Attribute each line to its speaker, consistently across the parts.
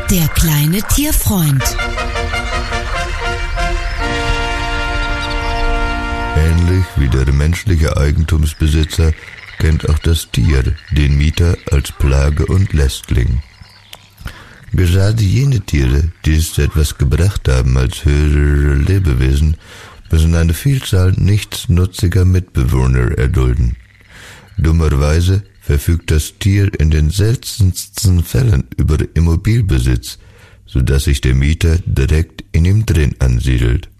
Speaker 1: Der kleine Tierfreund.
Speaker 2: Ähnlich wie der menschliche Eigentumsbesitzer kennt auch das Tier den Mieter als Plage und Lästling. Gerade jene Tiere, die es zu etwas gebracht haben als höhere Lebewesen, müssen eine Vielzahl nichtsnutziger Mitbewohner erdulden. Dummerweise verfügt das Tier in den seltensten Fällen über Immobilbesitz, sodass sich der Mieter direkt in ihm drin ansiedelt.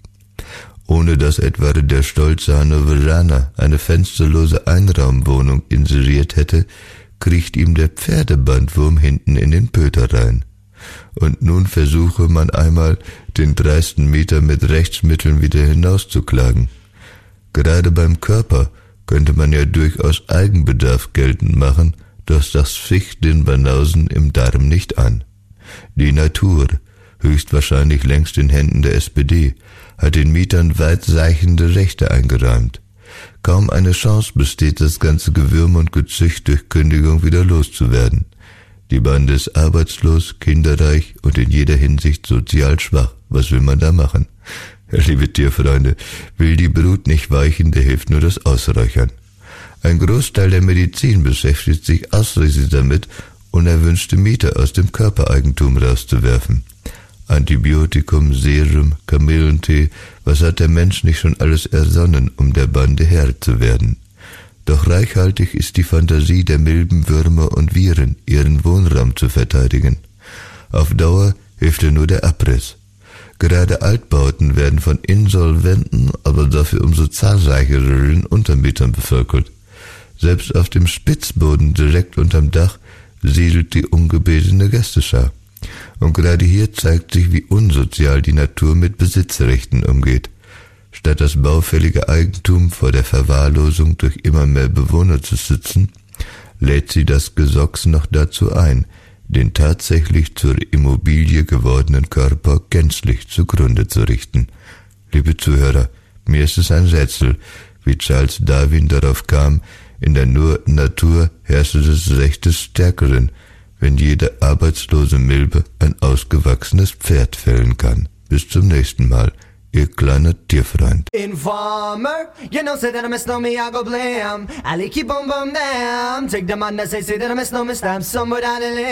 Speaker 2: Ohne dass etwa der stolze Hannoveraner eine fensterlose Einraumwohnung inseriert hätte, kriecht ihm der Pferdebandwurm hinten in den Pöter rein. Und nun versuche man einmal, den dreisten Mieter mit Rechtsmitteln wieder hinauszuklagen. Gerade beim Körper könnte man ja durchaus Eigenbedarf geltend machen, doch das ficht den Banausen im Darm nicht an. Die Natur, höchstwahrscheinlich längst in Händen der SPD, hat den Mietern weitreichende Rechte eingeräumt. Kaum eine Chance besteht, das ganze Gewürm und Gezücht durch Kündigung wieder loszuwerden. Die Bande ist arbeitslos, kinderreich und in jeder Hinsicht sozial schwach. Was will man da machen? Liebe Tierfreunde, will die Brut nicht weichen, da hilft nur das Ausräuchern. Ein Großteil der Medizin beschäftigt sich ausschließlich damit, unerwünschte Mieter aus dem Körpereigentum rauszuwerfen. Antibiotikum, Serum, Kamillentee, was hat der Mensch nicht schon alles ersonnen, um der Bande Herr zu werden? Doch reichhaltig ist die Fantasie der Milben, Würmer und Viren, ihren Wohnraum zu verteidigen. Auf Dauer hilft ja nur der Abriss. Gerade Altbauten werden von insolventen, aber dafür umso zahlreicheren Untermietern bevölkert. Selbst auf dem Spitzboden direkt unterm Dach siedelt die ungebetene Gästeschar. Und gerade hier zeigt sich, wie unsozial die Natur mit Besitzrechten umgeht. Statt das baufällige Eigentum vor der Verwahrlosung durch immer mehr Bewohner zu schützen, lädt sie das Gesocks noch dazu ein, den tatsächlich zur Immobilie gewordenen Körper gänzlich zugrunde zu richten. Liebe Zuhörer, mir ist es ein Rätsel, wie Charles Darwin darauf kam, in der Natur herrschte das Recht des Stärkeren, wenn jede arbeitslose Milbe ein ausgewachsenes Pferd fällen kann. Bis zum nächsten Mal, Ihr kleiner Tierfreund.
Speaker 3: Informer, you know, say that I miss no me, I go blam. I keep on bum damn. Take the man that say that I miss no me, stamp somewhere down the lane.